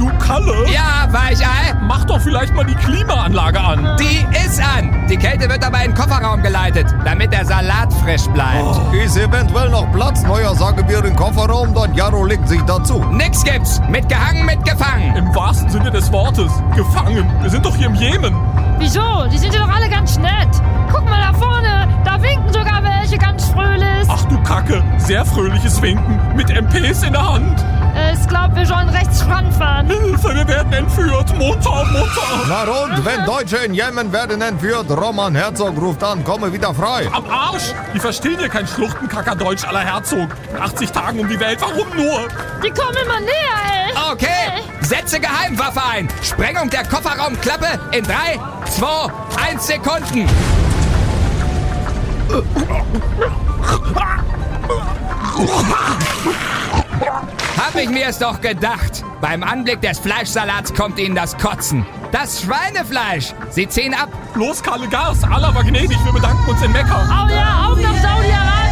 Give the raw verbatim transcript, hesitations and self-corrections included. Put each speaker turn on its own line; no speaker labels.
Du Kalle?
Ja, Weichei?
Mach doch vielleicht mal die Klimaanlage an.
Die ist an. Die Kälte wird aber in den Kofferraum geleitet, damit der Salat frisch bleibt.
Oh. Ist eventuell noch Platz? Neuer sagen wir im Kofferraum, dann Jaro legt sich dazu.
Nix gibt's. Mitgehangen, mitgefangen.
Im wahrsten Sinne des Wortes. Gefangen. Wir sind doch hier im Jemen.
Wieso? Die sind ja doch alle ganz nett. Guck mal da vorne. Da winken sogar welche ganz fröhlich.
Ach du Kacke. Sehr fröhliches Winken. Mit M Ps in der Hand.
Ich glaube, wir sollen rechts ranfahren.
Hilfe, wir werden entführt. Mutter, Mutter.
Na und, wenn Deutsche in Jemen werden entführt, Roman Herzog ruft an, komme wieder frei.
Am Arsch. Die verstehen hier kein Schluchtenkacker-Deutsch aller Herzog. In achtzig Tagen um die Welt. Warum nur?
Die kommen immer näher, ey.
Okay, setze Geheimwaffe ein. Sprengung der Kofferraumklappe in drei, zwei, eins Sekunden. Hab ich mir es doch gedacht. Beim Anblick des Fleischsalats kommt Ihnen das Kotzen. Das Schweinefleisch. Sie ziehen ab.
Los, Kalle, Gas. Allah war gnädig. Wir bedanken uns in Mekka.
Oh ja, auf nach Saudi-Arabien.